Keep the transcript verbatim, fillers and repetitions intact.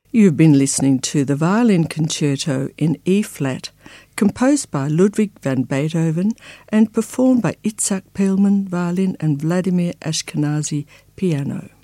You've been listening to the Violin Concerto in E-flat, composed by Ludwig van Beethoven and performed by Itzhak Perlman, violin, and Vladimir Ashkenazy, piano.